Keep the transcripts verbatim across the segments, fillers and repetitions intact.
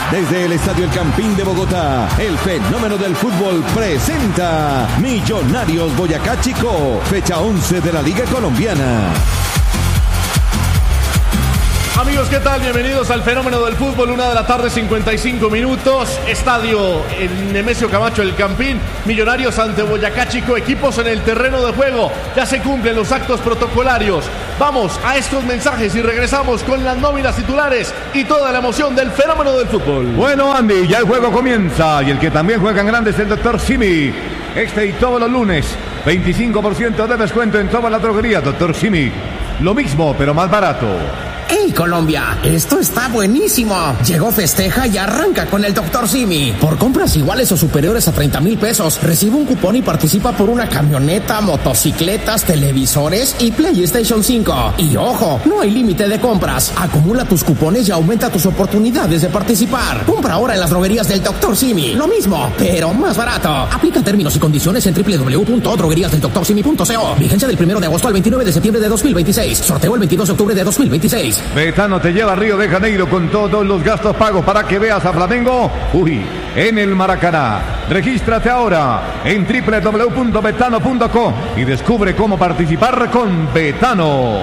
Desde el Estadio El Campín de Bogotá, el fenómeno del fútbol presenta Millonarios Boyacá Chicó, fecha once de la Liga Colombiana. Amigos, ¿qué tal? Bienvenidos al fenómeno del fútbol, una de la tarde, cincuenta y cinco minutos, estadio en Nemesio Camacho El Campín, Millonarios ante Boyacá Chicó, equipos en el terreno de juego, ya se cumplen los actos protocolarios. Vamos a estos mensajes y regresamos con las nóminas titulares y toda la emoción del fenómeno del fútbol. Bueno, Andy, ya el juego comienza y el que también juega en grande es el doctor Simi. Este y todos los lunes, veinticinco por ciento de descuento en toda la droguería, doctor Simi. Lo mismo, pero más barato. ¡Hey, Colombia! Esto está buenísimo. Llegó, festeja y arranca con el doctor Simi. Por compras iguales o superiores a treinta mil pesos, recibe un cupón y participa por una camioneta, motocicletas, televisores y PlayStation cinco. Y ojo, no hay límite de compras. Acumula tus cupones y aumenta tus oportunidades de participar. Compra ahora en las droguerías del doctor Simi. Lo mismo, pero más barato. Aplica términos y condiciones en doble u doble u doble u punto droguerías del doctor simi punto co. Vigencia del primero de agosto al veintinueve de septiembre de dos mil veintiséis. Sorteo el veintidós de octubre de dos mil veintiséis. Betano te lleva a Río de Janeiro con todos los gastos pagos para que veas a Flamengo, uy, en el Maracaná. Regístrate ahora en doble u doble u doble u punto betano punto com y descubre cómo participar con Betano.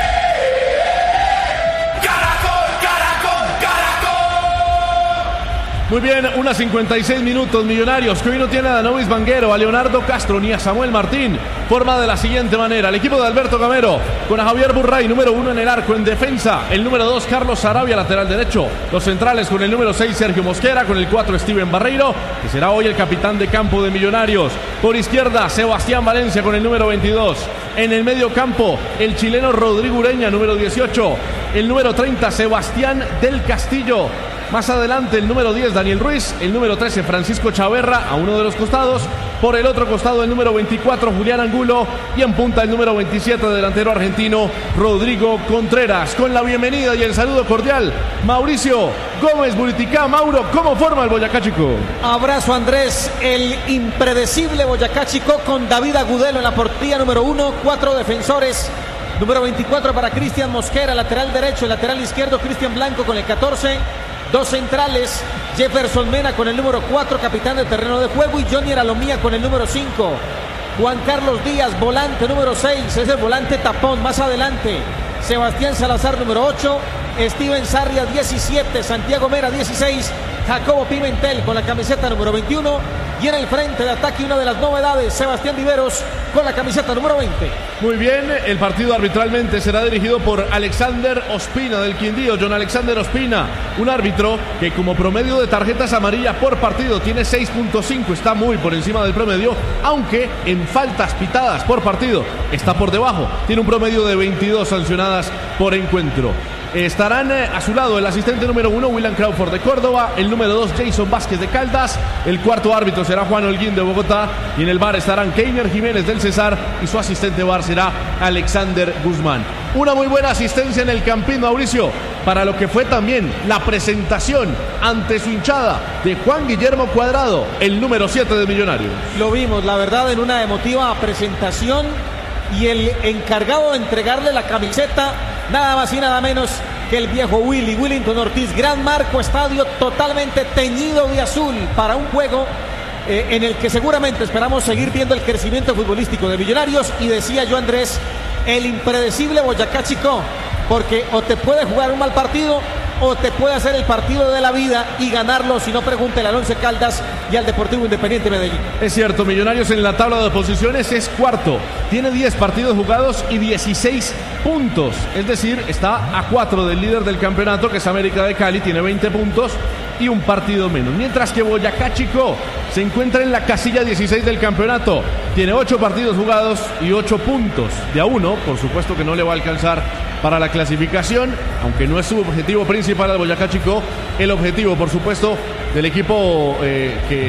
Muy bien, unas cincuenta y seis minutos, Millonarios, que hoy no tiene a Danovis Vanguero, a Leonardo Castro ni a Samuel Martín. Forma de la siguiente manera: el equipo de Alberto Gamero, con a Javier Burray, número uno en el arco, en defensa, el número dos, Carlos Sarabia, lateral derecho. Los centrales con el número seis, Sergio Mosquera, con el cuatro, Steven Barreiro, que será hoy el capitán de campo de Millonarios. Por izquierda, Sebastián Valencia con el número veintidós. En el medio campo, el chileno Rodrigo Ureña, número dieciocho. El número treinta, Sebastián del Castillo. Más adelante el número diez, Daniel Ruiz. El número trece, Francisco Chaverra, a uno de los costados. Por el otro costado el número veinticuatro, Julián Angulo. Y en punta el número veintisiete, delantero argentino, Rodrigo Contreras. Con la bienvenida y el saludo cordial, Mauricio Gómez Buriticá. Mauro, ¿cómo forma el Boyacá Chicó? Abrazo, Andrés. El impredecible Boyacá Chicó con David Agudelo en la portería número uno. Cuatro defensores. Número veinticuatro para Cristian Mosquera, lateral derecho. El lateral izquierdo, Cristian Blanco con el catorce. Dos centrales, Jefferson Mena con el número cuatro, capitán de terreno de juego, y Johnny Aralomía con el número cinco. Juan Carlos Díaz, volante número seis, es el volante tapón. Más adelante, Sebastián Salazar, número ocho, Steven Sarria, diecisiete, Santiago Mera, dieciséis, Jacobo Pimentel con la camiseta número veintiuno, y en el frente de ataque una de las novedades, Sebastián Viveros con la camiseta número veinte. Muy bien, el partido arbitralmente será dirigido por Alexander Ospina del Quindío, John Alexander Ospina, un árbitro que como promedio de tarjetas amarillas por partido tiene seis punto cinco, está muy por encima del promedio, aunque en faltas pitadas por partido está por debajo, tiene un promedio de veintidós sancionadas por encuentro. Estarán a su lado el asistente número uno, William Crawford de Córdoba, el número dos, Jason Vázquez de Caldas, el cuarto árbitro será Juan Holguín de Bogotá, y en el bar estarán Keiner Jiménez del Cesar y su asistente bar será Alexander Guzmán. Una muy buena asistencia en el Campín, Mauricio, para lo que fue también la presentación ante su hinchada de Juan Guillermo Cuadrado, el número siete de Millonarios. Lo vimos, la verdad, en una emotiva presentación, y el encargado de entregarle la camiseta, nada más y nada menos que el viejo Willy, Willington Ortiz. Gran marco, estadio totalmente teñido de azul para un juego eh, en el que seguramente esperamos seguir viendo el crecimiento futbolístico de Millonarios. Y decía yo, Andrés, el impredecible Boyacá Chicó, porque o te puede jugar un mal partido o te puede hacer el partido de la vida y ganarlo. Si no, pregúntele al Once Caldas y al Deportivo Independiente Medellín. Es cierto, Millonarios en la tabla de posiciones es cuarto, tiene diez partidos jugados y dieciséis puntos, es decir, está a cuatro del líder del campeonato, que es América de Cali, tiene veinte puntos y un partido menos, mientras que Boyacá Chicó se encuentra en la casilla dieciséis del campeonato, tiene ocho partidos jugados y ocho puntos, de a uno, por supuesto que no le va a alcanzar para la clasificación, aunque no es su objetivo principal al Boyacá Chicó. El objetivo, por supuesto, del equipo eh, que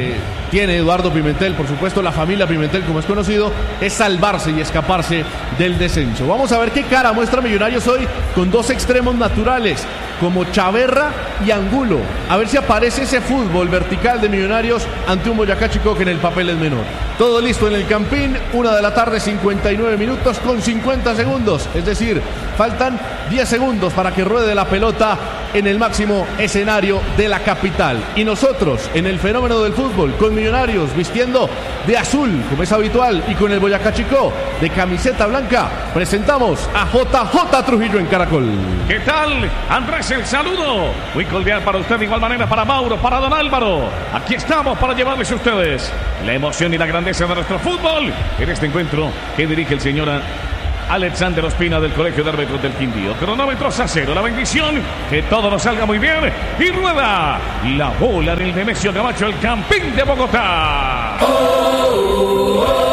tiene Eduardo Pimentel, por supuesto la familia Pimentel como es conocido, es salvarse y escaparse del descenso. Vamos a ver qué cara muestra Millonarios hoy con dos extremos naturales como Chaverra y Angulo. A ver si aparece ese fútbol vertical de Millonarios ante un Boyacá Chicó que en el papel es menor. Todo listo en el Campín, una de la tarde, cincuenta y nueve minutos con cincuenta segundos. Es decir, faltan diez segundos para que ruede la pelota en el máximo escenario de la capital. Y nosotros, en el fenómeno del fútbol, con Millonarios vistiendo de azul, como es habitual, y con el Boyacá Chicó de camiseta blanca, presentamos a J J Trujillo en Caracol. ¿Qué tal, Andrés? El saludo muy cordial para usted, de igual manera para Mauro, para Don Álvaro. Aquí estamos para llevarles a ustedes la emoción y la grandeza de nuestro fútbol en este encuentro que dirige el señor Alexander Ospina del Colegio de Árbitros del Quindío. Cronómetros a cero, la bendición, que todo nos salga muy bien. Y rueda la bola del Nemesio Camacho, el Campín de Bogotá. Oh, oh, oh.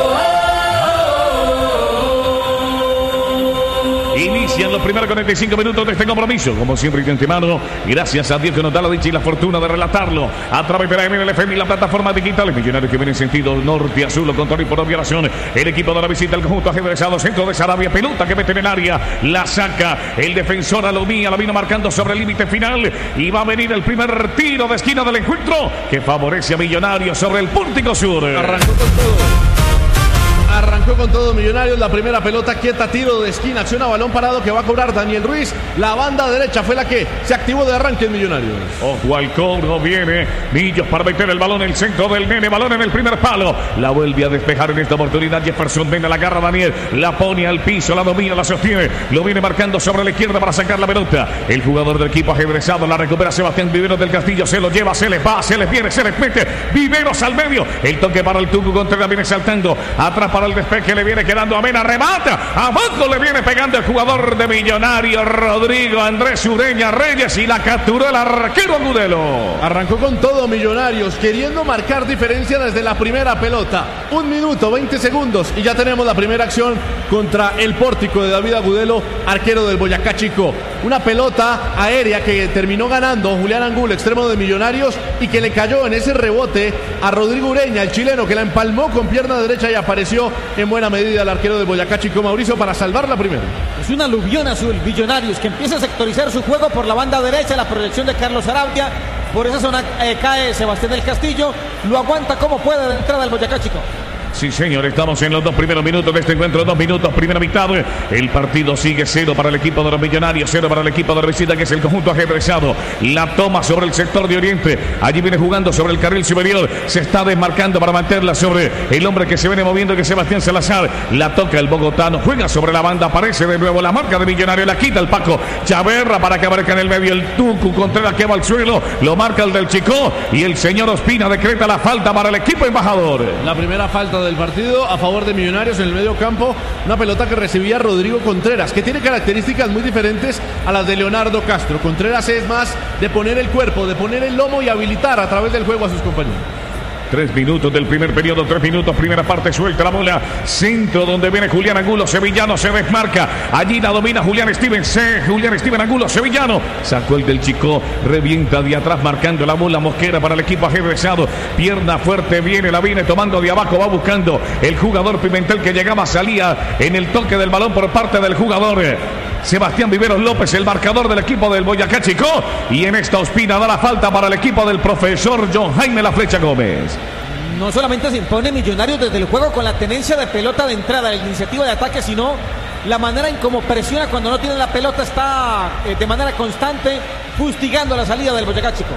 Inician los primeros cuarenta y cinco minutos de este compromiso. Como siempre, de antemano, gracias a Dios que nos da la dicha y la fortuna de relatarlo a través de la M L F M y la plataforma digital. Millonarios que viene en sentido norte-azul, control y por violación. El equipo de la visita, el conjunto ajedrezado, centro de Sarabia, pelota que mete en el área, la saca el defensor Alomía, la vino marcando sobre el límite final y va a venir el primer tiro de esquina del encuentro que favorece a Millonarios sobre el pórtico sur. Arrancó con todo. Arrancó con todo Millonarios, la primera pelota quieta, tiro de esquina, acción a balón parado que va a cobrar Daniel Ruiz. La banda derecha fue la que se activó de arranque en Millonarios. Ojo al cobro, viene Millos para meter el balón en el centro del nene, balón en el primer palo. La vuelve a despejar en esta oportunidad Jefferson Mena, la agarra Daniel, la pone al piso, la domina, la sostiene, lo viene marcando sobre la izquierda para sacar la pelota. El jugador del equipo ajedrezado la recupera Sebastián Viveros del Castillo, se lo lleva, se les va, se les viene, se les mete. Viveros al medio, el toque para el Tucu Contreras, viene saltando, atrás para el despeje, le viene quedando a Mena, remata, abajo le viene pegando el jugador de Millonarios, Rodrigo Andrés Ureña Reyes, y la capturó el arquero Agudelo. Arrancó con todo Millonarios, queriendo marcar diferencia desde la primera pelota. Un minuto, veinte segundos, y ya tenemos la primera acción contra el pórtico de David Agudelo, arquero del Boyacá Chicó. Una pelota aérea que terminó ganando Julián Angulo, extremo de Millonarios, y que le cayó en ese rebote a Rodrigo Ureña, el chileno, que la empalmó con pierna derecha y apareció en buena medida el arquero del Boyacá Chicó, Mauricio, para salvar la primera. Es una aluvión azul, Millonarios, que empieza a sectorizar su juego por la banda derecha, la proyección de Carlos Sarabia. Por esa zona eh, cae Sebastián del Castillo, lo aguanta como puede de entrada el Boyacá Chicó. Sí, señor, estamos en los dos primeros minutos de este encuentro, dos minutos, primera mitad. El partido sigue cero para el equipo de los Millonarios, cero para el equipo de la visita, que es el conjunto ajedrezado. La toma sobre el sector de Oriente, allí viene jugando sobre el carril superior, se está desmarcando para mantenerla sobre el hombre que se viene moviendo, que es Sebastián Salazar. La toca el bogotano, juega sobre la banda, aparece de nuevo la marca de Millonarios, la quita el Paco Chaverra para que abarque en el medio el Tucu Contreras, que va al suelo, lo marca el del Chicó, y el señor Ospina decreta la falta para el equipo embajador. La primera falta del partido a favor de Millonarios en el medio campo, una pelota que recibía Rodrigo Contreras, que tiene características muy diferentes a las de Leonardo Castro. Contreras es más de poner el cuerpo, de poner el lomo y habilitar a través del juego a sus compañeros. Tres minutos del primer periodo, tres minutos, primera parte, suelta la bola, centro donde viene Julián Angulo, Sevillano se desmarca, allí la domina Julián Steven, C, Julián Steven Angulo, Sevillano, sacó el del Chicó, revienta de atrás marcando la bola, Mosquera para el equipo ajedrezado, pierna fuerte, viene, la viene tomando de abajo, va buscando el jugador Pimentel que llegaba, salía en el toque del balón por parte del jugador Sebastián Viveros López, el marcador del equipo del Boyacá Chicó, y en esta Ospina da la falta para el equipo del profesor John Jaime La Flecha Gómez. No solamente se impone Millonarios desde el juego con la tenencia de pelota de entrada, la iniciativa de ataque, sino la manera en cómo presiona cuando no tiene la pelota, está eh, de manera constante fustigando la salida del Boyacá Chicó.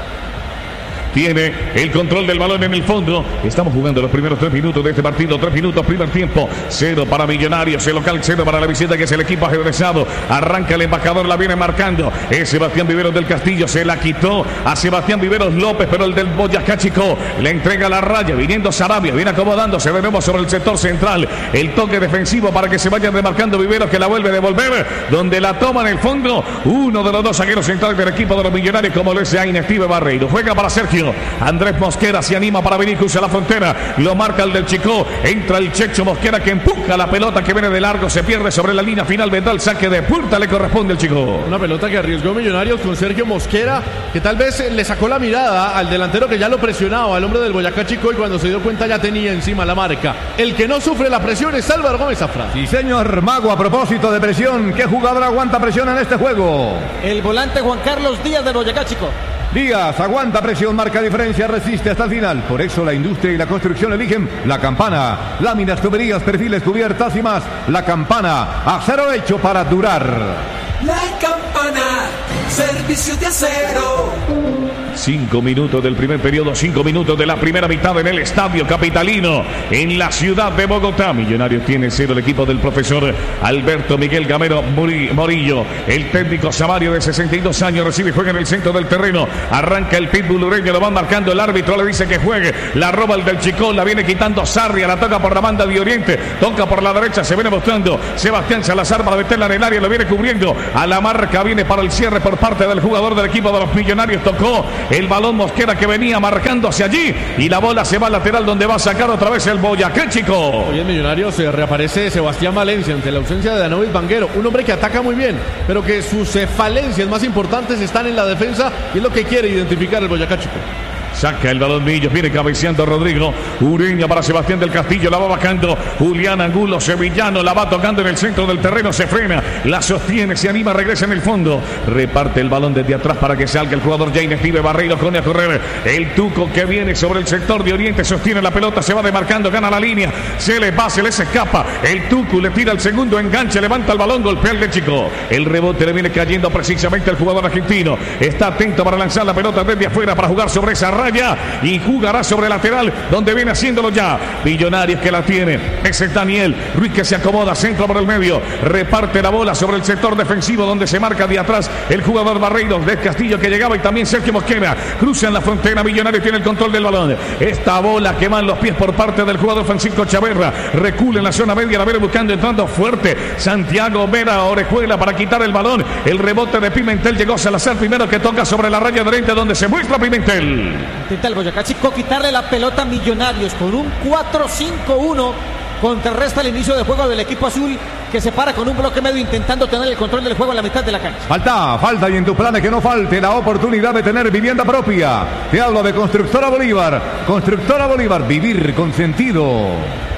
Tiene el control del balón en el fondo. Estamos jugando los primeros tres minutos de este partido. Tres minutos, primer tiempo. Cero para Millonarios. El local, cero para la visita, que es el equipo ajedrezado. Arranca el embajador, la viene marcando. Es Sebastián Viveros del Castillo. Se la quitó a Sebastián Viveros López, pero el del Boyacá Chicó le entrega la raya. Viniendo Sarabia, viene acomodándose de nuevo sobre el sector central. El toque defensivo para que se vaya remarcando Viveros, que la vuelve a devolver. Donde la toma en el fondo uno de los dos zagueros centrales del equipo de los Millonarios, como lo es Aine Steve Barreiro. Juega para Sergio. medio. Andrés Mosquera se anima para venir, cruza la frontera. Lo marca el del Chico. Entra el Checho Mosquera que empuja la pelota que viene de largo. Se pierde sobre la línea final. Vendrá el saque de puerta. Le corresponde al Chico. Una pelota que arriesgó Millonarios con Sergio Mosquera, que tal vez le sacó la mirada al delantero que ya lo presionaba, al hombre del Boyacá Chico, y cuando se dio cuenta ya tenía encima la marca. El que no sufre la presión es Álvaro Gómez Zafra. Sí, señor Mago, a propósito de presión, ¿qué jugador aguanta presión en este juego? El volante Juan Carlos Díaz del Boyacá Chico. Díaz aguanta presión, marca diferencia, resiste hasta el final. Por eso la industria y la construcción eligen La Campana. Láminas, tuberías, perfiles, cubiertas y más. La Campana, acero hecho para durar. La Campana, servicio de acero. Cinco minutos del primer periodo, cinco minutos de la primera mitad en el Estadio Capitalino, en la ciudad de Bogotá. Millonarios tiene cero el equipo del profesor Alberto Miguel Gamero Morillo. El técnico Samario de sesenta y dos años recibe y juega en el centro del terreno. Arranca el pitbull ureño, lo van marcando el árbitro, le dice que juegue. La roba el del Chicón, la viene quitando Sarria, la toca por la banda de Oriente, toca por la derecha, se viene mostrando Sebastián Salazar para meterla en el área, lo viene cubriendo. A la marca viene para el cierre por parte del jugador del equipo de los Millonarios. Tocó el balón Mosquera que venía marcando hacia allí y la bola se va al lateral donde va a sacar otra vez el Boyacá Chico. Hoy en Millonarios se reaparece Sebastián Valencia ante la ausencia de Danovis Vanguero, un hombre que ataca muy bien, pero que sus falencias más importantes están en la defensa y es lo que quiere identificar el Boyacá Chico. Saca el balón Millos, viene cabeceando Rodrigo Ureña para Sebastián del Castillo, la va bajando Julián Angulo Sevillano, la va tocando en el centro del terreno, se frena, la sostiene, se anima, regresa en el fondo, reparte el balón desde atrás para que salga el jugador James Pibe Barreiro, con a correr, el Tuco que viene sobre el sector de Oriente, sostiene la pelota, se va demarcando, gana la línea, se le va, se les escapa, el Tuco le tira el segundo enganche, levanta el balón, golpea el de Chico, el rebote le viene cayendo precisamente al jugador argentino, está atento para lanzar la pelota desde afuera para jugar sobre esa raya y jugará sobre el lateral donde viene haciéndolo ya Millonarios, que la tiene, ese es Daniel Ruiz que se acomoda, centro por el medio, reparte la bola sobre el sector defensivo donde se marca de atrás el jugador Barreiro del Castillo que llegaba y también Sergio Mosquera, cruza en la frontera, Millonarios tiene el control del balón, esta bola que va en los pies por parte del jugador Francisco Chaverra, recula en la zona media, la viene buscando, entrando fuerte Santiago Vera Orejuela para quitar el balón, el rebote de Pimentel, llegó Salazar primero que toca sobre la raya de Oriente donde se muestra Pimentel. Intenta el Boyacá Chico quitarle la pelota a Millonarios con un cuatro cinco uno. Contrarresta el inicio de juego del equipo azul, que se para con un bloque medio intentando tener el control del juego en la mitad de la cancha. Falta, falta y en tus planes que no falte la oportunidad de tener vivienda propia. Te hablo de Constructora Bolívar. Constructora Bolívar, vivir con sentido.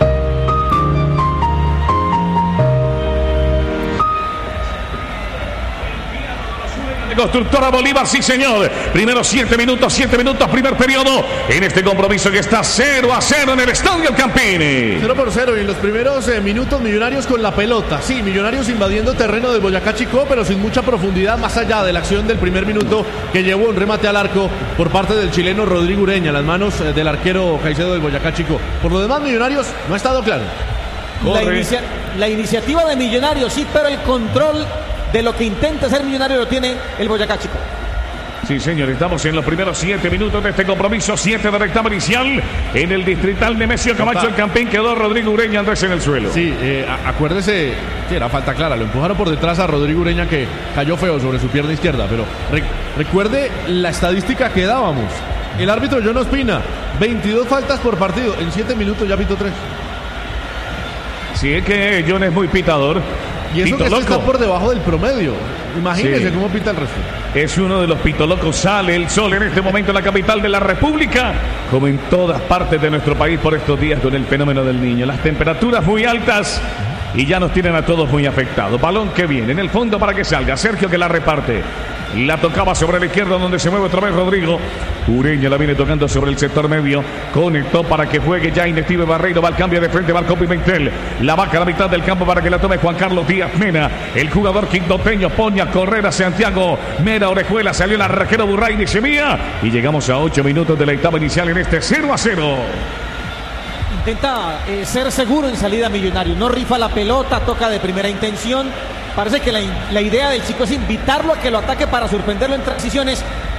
Constructora Bolívar, sí señor. Primero siete minutos, siete minutos, primer periodo en este compromiso que está cero a cero en el Estadio El Campín. cero por cero y en los primeros eh, minutos Millonarios con la pelota. Sí, Millonarios invadiendo terreno del Boyacá Chico, pero sin mucha profundidad más allá de la acción del primer minuto que llevó un remate al arco por parte del chileno Rodrigo Ureña, las manos eh, del arquero Caicedo del Boyacá Chico. Por lo demás, Millonarios no ha estado claro. La, inicia la iniciativa de Millonarios, sí, pero el control de lo que intenta ser Millonario lo tiene el Boyacá Chico. Sí, señor, estamos en los primeros siete minutos de este compromiso, siete de rectamo inicial en el distrital Nemesio Camacho. El Campín quedó Rodrigo Ureña, Andrés en el suelo. Sí, eh, acuérdese que era falta clara, lo empujaron por detrás a Rodrigo Ureña que cayó feo sobre su pierna izquierda, pero re recuerde la estadística que dábamos. El árbitro John Ospina, veintidós faltas por partido, en siete minutos ya pitó tres. Sí, es que John es muy pitador. Y eso que está por debajo del promedio. Imagínense sí. Cómo pita el resto. Es uno de los pitolocos. Sale el sol en este momento en la capital de la República, como en todas partes de nuestro país por estos días con el fenómeno del Niño. Las temperaturas muy altas y ya nos tienen a todos muy afectados. Balón que viene en el fondo para que salga. Sergio que la reparte. La tocaba sobre la izquierda donde se mueve otra vez Rodrigo. Ureña la viene tocando sobre el sector medio. Conectó para que juegue ya Inestivo Barreiro. Va al cambio de frente, va al Pimentel. La vaca a la mitad del campo para que la tome Juan Carlos Díaz Mena. El jugador quindoteño pone a correr a Santiago Mera Orejuela. Salió el arquero Burray de Sevilla. Y llegamos a ocho minutos de la etapa inicial en este cero a cero. Intenta eh, ser seguro en salida Millonario. No rifa la pelota, toca de primera intención. Parece que la, la idea del chico es invitarlo a que lo ataque para sorprenderlo en transiciones,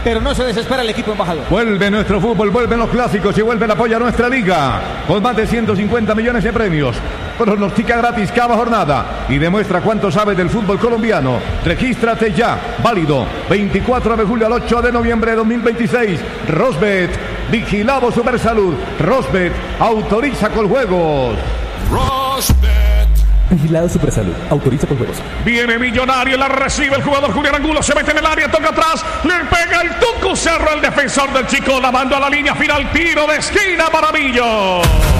pero no se desespera el equipo embajador. Vuelve nuestro fútbol, vuelven los clásicos y vuelve el apoyo a nuestra liga. Con más de ciento cincuenta millones de premios. Pronostica gratis cada jornada y demuestra cuánto sabe del fútbol colombiano. Regístrate ya. Válido veinticuatro de julio al ocho de noviembre de dos mil veintiséis. Rosbet. Vigilado Supersalud. Rosbet. Autoriza con juegos. Rosbet. Vigilado Supersalud. Autoriza por juegos. Viene Millonario, la recibe el jugador Julián Angulo, se mete en el área, toca atrás, le pega el Tucu Cerro, el defensor del Chico, la mandó a la línea final, tiro de esquina para Millo.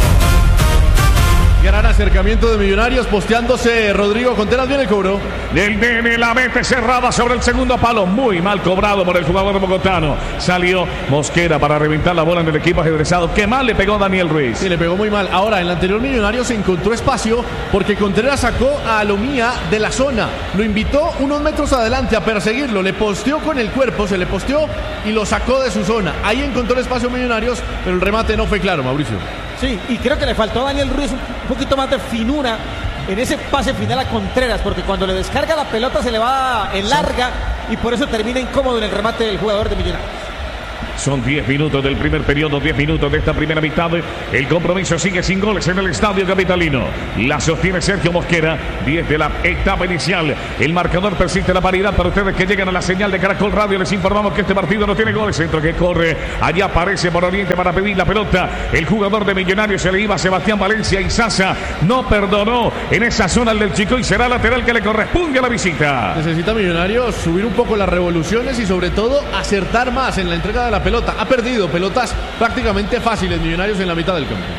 Gran acercamiento de Millonarios, posteándose Rodrigo Conteras, viene el cobro. El nene la mete cerrada sobre el segundo palo, muy mal cobrado por el jugador bogotano. Salió Mosquera para reventar la bola en el equipo ajedrezado. Qué mal le pegó Daniel Ruiz. Sí, le pegó muy mal. Ahora, en el anterior Millonarios se encontró espacio porque Contreras sacó a Alomía de la zona. Lo invitó unos metros adelante a perseguirlo. Le posteó con el cuerpo, se le posteó y lo sacó de su zona. Ahí encontró el espacio Millonarios, pero el remate no fue claro, Mauricio. Sí, y creo que le faltó a Daniel Ruiz un poquito más de finura en ese pase final a Contreras, porque cuando le descarga la pelota se le va en larga y por eso termina incómodo en el remate del jugador de Millonarios. Son diez minutos del primer periodo, diez minutos de esta primera mitad. El compromiso sigue sin goles en el estadio capitalino. La sostiene Sergio Mosquera, diez de la etapa inicial. El marcador persiste la paridad para ustedes que llegan a la señal de Caracol Radio. Les informamos que este partido no tiene goles. Centro que corre, allá aparece por Oriente para pedir la pelota. El jugador de Millonarios se le iba a Sebastián Valencia y Sasa no perdonó en esa zona el del Chico y será lateral que le corresponde a la visita. Necesita Millonarios subir un poco las revoluciones y sobre todo acertar más en la entrega de la pelota. Ha perdido pelotas prácticamente fáciles Millonarios en la mitad del campo.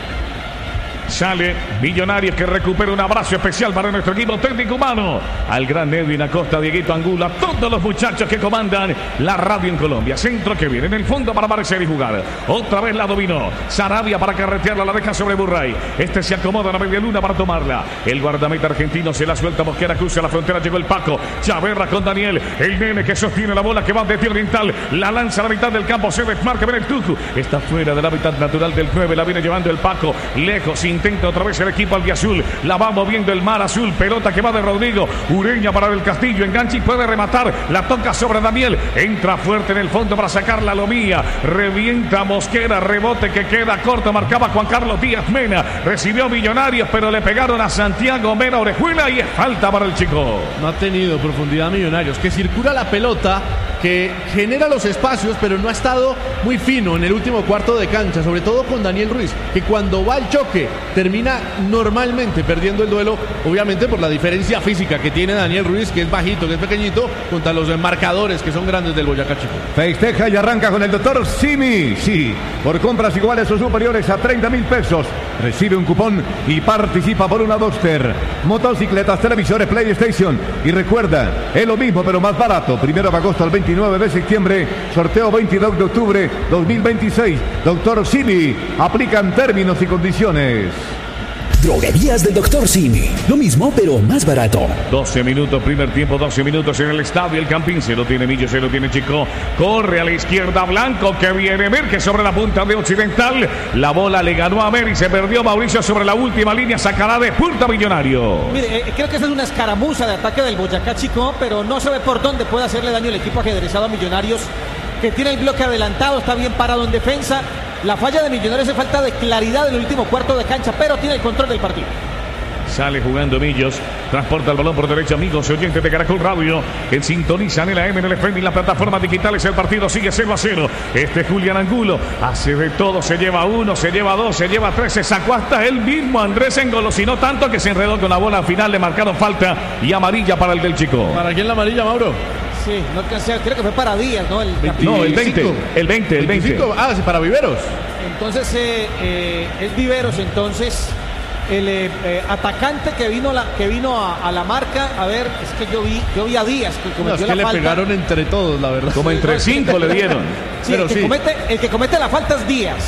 Sale Millonarios que recupera un abrazo especial para nuestro equipo técnico humano. Al gran Edwin Acosta, Dieguito Angulo, a todos los muchachos que comandan la radio en Colombia. Centro que viene en el fondo para aparecer y jugar. Otra vez la dominó. Sarabia para carretearla, la deja sobre Burray. Este se acomoda a la media luna para tomarla. El guardameta argentino se la suelta. Mosquera cruza la frontera, llegó el Paco. Chaverra con Daniel. El nene que sostiene la bola que va de tiro oriental. La lanza a la mitad del campo. Se desmarca, ven el Tucu. Está fuera del hábitat natural del nueve. La viene llevando el Paco. Lejos, intenta otra vez el equipo albiazul, la va moviendo el mar azul, pelota que va de Rodrigo, Ureña para el Castillo, engancha y puede rematar, la toca sobre Daniel, entra fuerte en el fondo para sacar la Lomía, revienta Mosquera, rebote que queda corto, marcaba Juan Carlos Díaz Mena, recibió Millonarios pero le pegaron a Santiago Mena Orejuela y es falta para el Chico. No ha tenido profundidad Millonarios, que circula la pelota, que genera los espacios, pero no ha estado muy fino en el último cuarto de cancha, sobre todo con Daniel Ruiz, que cuando va al choque termina normalmente perdiendo el duelo, obviamente por la diferencia física que tiene Daniel Ruiz, que es bajito, que es pequeñito, contra los marcadores que son grandes del Boyacá Chico. Festeja y arranca con el doctor Simi. Sí, por compras iguales o superiores a treinta mil pesos, recibe un cupón y participa por una Duster, motocicletas, televisores, PlayStation. Y recuerda, es lo mismo pero más barato. Primero de agosto al veintinueve de septiembre, sorteo veintidós de octubre dos mil veintiséis. Doctor Simi, aplican términos y condiciones. Droguerías del doctor Simi. Lo mismo, pero más barato. doce minutos, primer tiempo, doce minutos en el estadio. El Campín se lo tiene Millo, se lo tiene Chico. Corre a la izquierda Blanco, que viene Mer, que sobre la punta de Occidental. La bola le ganó a Mer y se perdió Mauricio sobre la última línea. Sacará de punta Millonario. Mire, eh, creo que esa es una escaramuza de ataque del Boyacá Chico, pero no se ve por dónde puede hacerle daño el equipo ajedrezado a Millonarios, que tiene el bloque adelantado, está bien parado en defensa. La falla de Millonarios es falta de claridad en el último cuarto de cancha, pero tiene el control del partido. Sale jugando Millos, transporta el balón por derecha, amigos oyentes de Caracol Radio, que sintonizan en la M, en el F M y las plataformas digitales. El partido sigue cero a cero. Este Julián Angulo hace de todo, se lleva uno, se lleva dos, se lleva tres, se sacó hasta él mismo. Andrés engolosinó tanto que se enredó con la bola. Al final le marcaron falta y amarilla para el del Chico. ¿Para quién la amarilla, Mauro? Sí, no alcancé, creo que fue para Díaz, ¿no? El, no, el veinte, el veinte, el veinte. veinticinco, ah, sí, para Viveros. Entonces eh, eh, es Viveros, entonces el eh, eh, atacante que vino la, que vino a, a la marca. A ver, es que yo vi, yo vi a Díaz que cometió no, es que la le falta. Pegaron entre todos, la verdad. Como entre cinco le dieron. Sí, Pero el, que sí. comete, el que comete la falta es Díaz.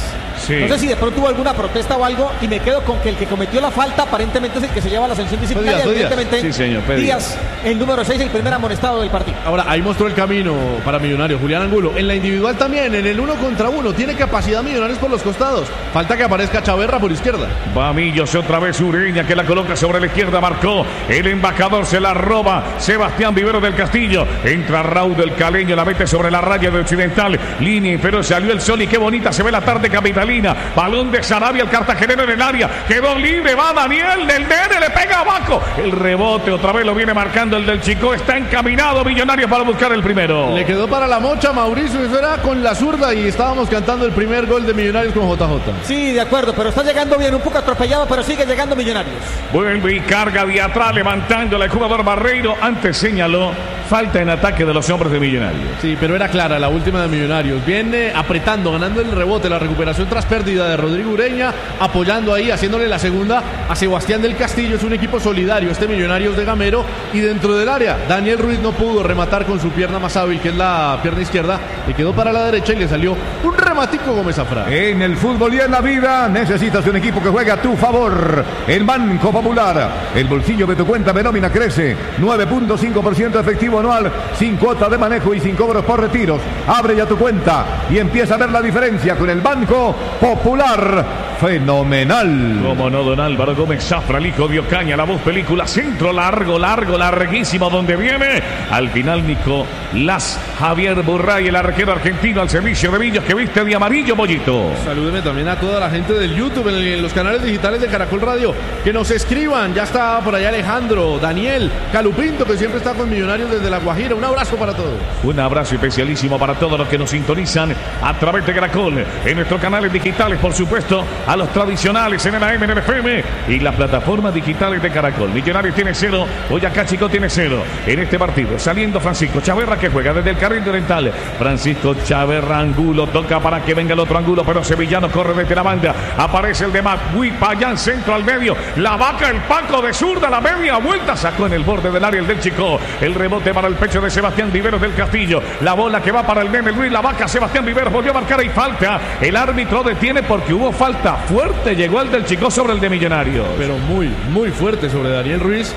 Sí. No sé si de pronto hubo alguna protesta o algo, y me quedo con que el que cometió la falta aparentemente es el que se lleva la sanción disciplinaria. Fue Díaz, fue Díaz. Evidentemente, Sí, señor, fue Díaz, el número seis, el primer amonestado del partido. Ahora, ahí mostró el camino para Millonarios, Julián Angulo. En la individual también, en el uno contra uno, tiene capacidad Millonarios por los costados. Falta que aparezca Chaverra por izquierda. Va Millos, otra vez Ureña, que la coloca sobre la izquierda, marcó el embajador, se la roba Sebastián Vivero del Castillo. Entra Raúl del Caleño, la mete sobre la raya de Occidental, línea inferior, salió el sol y qué bonita se ve la tarde capitalina. Balón de Sarabia, el cartagenero en el área, quedó libre, va Daniel del Nene, le pega abajo. El rebote otra vez lo viene marcando el del Chico, está encaminado Millonarios para buscar el primero. Le quedó para la mocha Mauricio, eso era con la zurda y estábamos cantando el primer gol de Millonarios con J J. Sí, de acuerdo, pero está llegando bien, un poco atropellado, pero sigue llegando Millonarios. Vuelve y carga de atrás, levantándole el jugador Barreiro. Antes señaló falta en ataque de los hombres de Millonarios. Sí, pero era clara la última de Millonarios. Viene apretando, ganando el rebote, la recuperación tras pérdida de Rodrigo Ureña, apoyando ahí, haciéndole la segunda a Sebastián del Castillo. Es un equipo solidario este Millonarios de Gamero. Y dentro del área, Daniel Ruiz no pudo rematar con su pierna más hábil, que es la pierna izquierda. Le quedó para la derecha y le salió un rematico Gómez Afra. En el fútbol y en la vida necesitas un equipo que juegue a tu favor. El Banco Popular, el bolsillo de tu cuenta de nómina crece nueve punto cinco por ciento efectivo anual, sin cuota de manejo y sin cobros por retiros. Abre ya tu cuenta y empieza a ver la diferencia con el Banco Popular. Fenomenal. Como no, don Álvaro Gómez Zafra, el hijo de Ocaña, la voz película, centro largo, largo, larguísimo, donde viene al final Nicolás Javier Burray, el arquero argentino al servicio de Millos, que viste de amarillo, Mollito. Salúdeme también a toda la gente del YouTube, en, en los canales digitales de Caracol Radio, que nos escriban. Ya está por allá Alejandro, Daniel, Calupinto, que siempre está con Millonarios desde La Guajira. Un abrazo para todos. Un abrazo especialísimo para todos los que nos sintonizan a través de Caracol, en nuestros canales digitales, por supuesto, a los tradicionales en el A M, en el F M y las plataformas digitales de Caracol. Millonarios tiene cero, Boyacá Chico tiene cero en este partido. Saliendo Francisco Chaverra, que juega desde el carril oriental. Francisco Chaverra, Angulo, toca para que venga el otro Angulo, pero Sevillano corre desde la banda. Aparece el de Magui, Payán, centro al medio. La vaca, el Paco de zurda, la media vuelta, sacó en el borde del área el del Chico. El rebote para el pecho de Sebastián Viveros del Castillo. La bola que va para el Nene Luis, la vaca, Sebastián Viveros volvió a marcar y falta. El árbitro detiene porque hubo falta fuerte. Llegó el del Chico sobre el de Millonarios. Pero muy, muy fuerte sobre Daniel Ruiz.